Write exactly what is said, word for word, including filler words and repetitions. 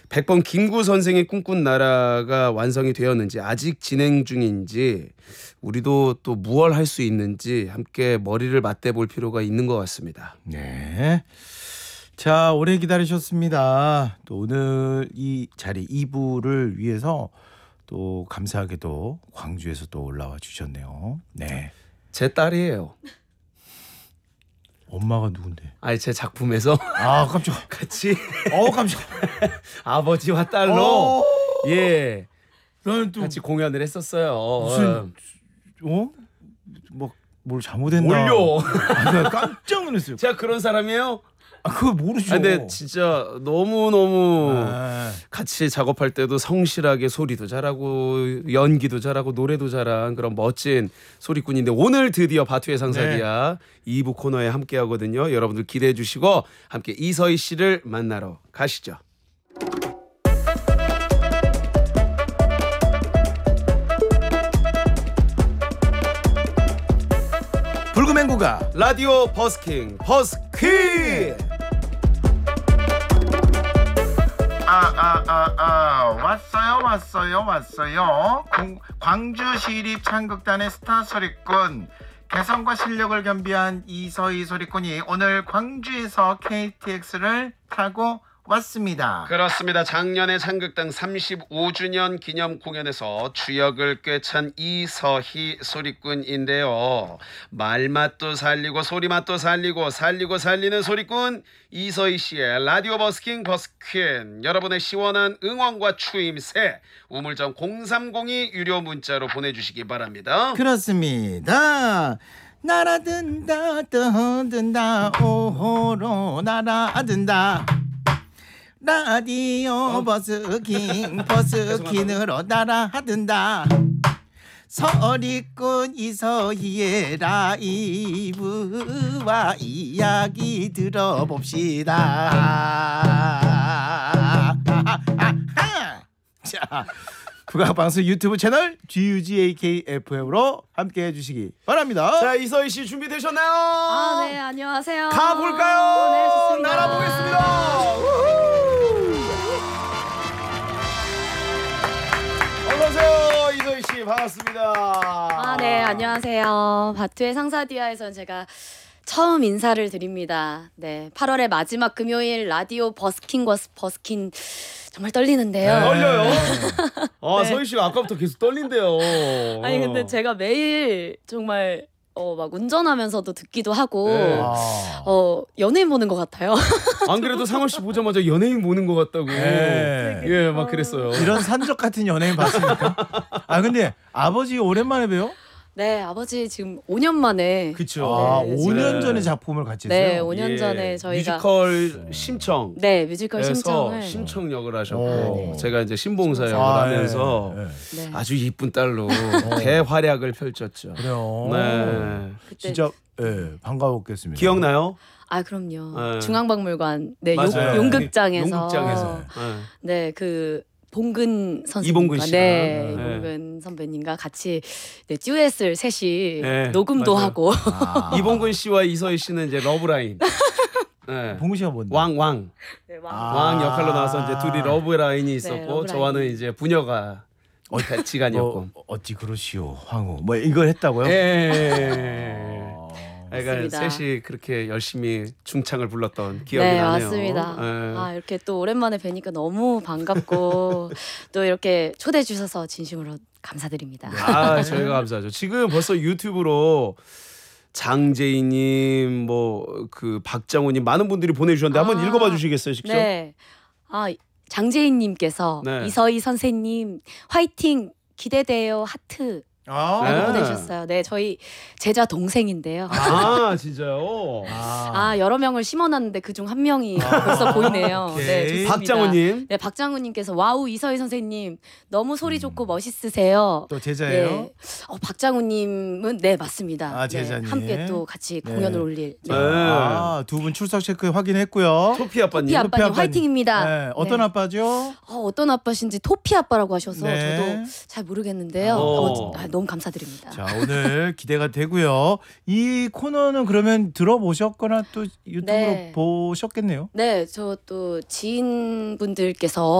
백 번 김구 선생이 꿈꾼 나라가 완성이 되었는지 아직 진행 중인지 우리도 또 무얼 할 수 있는지 함께 머리를 맞대볼 필요가 있는 것 같습니다. 네. 자, 오래 기다리셨습니다. 또 오늘 이 자리 이 부를 위해서 또 감사하게도 광주에서 또 올라와 주셨네요. 네. 제 딸이에요. 엄마가 누군데? 아니 제 작품에서 아, 깜짝. 같이 어, 깜짝. 아버지와 딸로 어. 예 나는 또 같이 공연을 했었어요. 무슨 어? 뭐 뭘 잘못했나? 몰려. 아, 내가 깜짝 놀랐어요. 제가 그런 사람이에요? 아, 그거 모르죠. 아, 근데 진짜 너무 너무 아. 같이 작업할 때도 성실하게 소리도 잘하고 연기도 잘하고 노래도 잘한 그런 멋진 소리꾼인데 오늘 드디어 바투의 상사기야 네. 이 부 코너에 함께 하거든요. 여러분들 기대해 주시고 함께 이서희 씨를 만나러 가시죠. 불금행구가 라디오 버스킹 버스킹 아아아아 아, 아, 왔어요 왔어요 왔어요. 공, 광주시립 창극단의 스타 소리꾼 개성과 실력을 겸비한 이서희 소리꾼이 오늘 광주에서 케이티엑스를 타고 왔습니다. 그렇습니다. 작년에 창극단 삼십오 주년 기념 공연에서 주역을 꿰찬 이서희 소리꾼인데요. 말맛도 살리고 소리맛도 살리고 살리고 살리는 소리꾼 이서희 씨의 라디오 버스킹 버스퀸 여러분의 시원한 응원과 추임새 우물정 공삼공이 유료 문자로 보내주시기 바랍니다. 그렇습니다. 날아든다 떠든다 오호로 날아든다 라디오 버스킹 버스킹으로 날아든다. 서리꾼 이서희의 라이브와 이야기 들어봅시다. 자, 국악방송 유튜브 채널 지유지에이케이에프엠으로 함께 해주시기 바랍니다. 자, 이서희 씨 준비되셨나요? 아, 네, 안녕하세요. 가볼까요? 네, 좋습니다. 날아보겠습니다. 어서오세요, 이서희 씨. 반갑습니다. 아, 네, 안녕하세요. 바투의 상사디아에서는 제가 처음 인사를 드립니다. 네, 팔월의 마지막 금요일 라디오 버스킹 버스 버스킹 정말 떨리는데요. 네. 떨려요? 아, 네. 서희 씨가 아까부터 계속 떨린대요. 아니 근데 제가 매일 정말 어, 막 운전하면서도 듣기도 하고 네. 어, 연예인 보는 것 같아요. 안 그래도 상원 씨 보자마자 연예인 보는 것 같다고. 네. 예, 막 그랬어요. 이런 산적 같은 연예인 봤습니까? 아, 근데 아버지 오랜만에 봬요? 네, 아버지 지금 오 년 만에. 그쵸. 아, 네, 오 년 네. 전에 작품을 같이 네, 했어요? 오 년 예, 전에 저희가 뮤지컬 심청. 네, 뮤지컬 심청을 심청 역을 하셨고 오. 제가 이제 신봉사 역을 아, 하면서 네, 네. 네. 아주 이쁜 딸로 대활약을 펼쳤죠. 그래요. 네. 그때 진짜 예, 반가웠겠습니다. 기억나요? 아, 그럼요. 네. 중앙박물관 네, 용, 맞아요. 용극장에서 용극장에서. 네. 네, 그 봉근 선생님과 이봉근 씨랑. 네, 네. 이봉근 선배님과 같이 네, 듀엣을 셋이 네, 녹음도 맞아요. 하고 아, 이봉근 씨와 이서희 씨는 이제 러브라인. 네. 봉우 씨가 뭔데? 왕, 왕. 네, 아. 막 왕 역할로 나와서 이제 둘이 러브라인이 있었고 러브라인. 저와는 이제 부녀가 같이간이었고. 뭐, 어찌 그러시오 황후 뭐 이걸 했다고요? 예. 어. 그러니까 맞습니다. 셋이 그렇게 열심히 중창을 불렀던 기억이 네, 나네요. 맞습니다. 예. 아, 이렇게 또 오랜만에 뵈니까 너무 반갑고 또 이렇게 초대해 주셔서 진심으로 감사드립니다. 아, 저희가 감사하죠. 지금 벌써 유튜브로 장재희님, 뭐 그 박장호님 많은 분들이 보내주셨는데 아, 한번 읽어봐 주시겠어요, 직접? 네. 아, 장재인님께서 네. 이서희 선생님 화이팅 기대돼요 하트 아, 네. 보내주셨어요. 네, 저희 제자 동생인데요. 아, 진짜요? 아, 아, 여러 명을 심어놨는데 그중 한 명이 벌써 보이네요. 오케이. 네, 좋습니다. 박장호님. 네, 박장훈님께서 와우 이서희 선생님 너무 소리 좋고 멋있으세요. 또 제자예요? 네, 어, 박장훈님은 네 맞습니다. 아, 제자님. 네, 함께 또 같이 네. 공연을 올릴. 네. 네. 아, 두 분 출석 체크 확인했고요. 토피 아빠님. 토피 아빠님 아빠님. 화이팅입니다. 네, 어떤 네. 아빠죠? 어, 어떤 아빠신지 토피 아빠라고 하셔서 네. 저도 잘 모르겠는데요. 어. 어, 아, 너무 감사드립니다. 자, 오늘 기대가 되고요. 이 코너는 그러면 들어보셨거나 또 유튜브로 네. 보셨겠네요. 네, 저 또 지인분들께서